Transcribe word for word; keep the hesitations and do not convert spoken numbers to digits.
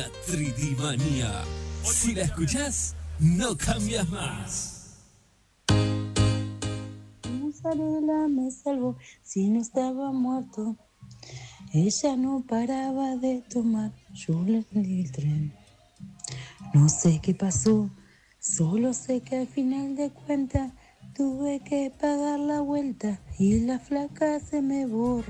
La Tridimanía. Si la escuchás, no cambias más. Mozzarella me salvó si no estaba muerto. Ella no paraba de tomar, yo le vendí el tren. No sé qué pasó, solo sé que al final de cuentas tuve que pagar la vuelta y la flaca se me borró.